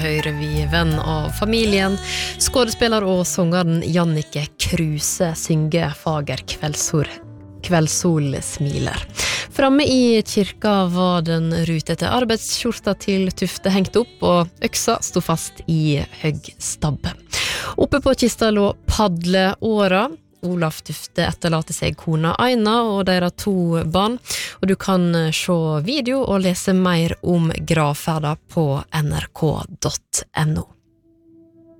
hører vi venn av familien, skådespiller og sångeren Jannicke Kruse synge fager kveldssol smiler. Framme i kirka var den rutete arbeidskjorta til Tufte hengt opp, og øksa sto fast i høgg stabbe. Oppe på kista lå padleåra. Olaf Tufte etterlater seg kona Aina og deres 2 barn, og du kan se video og lese mer om gravferda på nrk.no.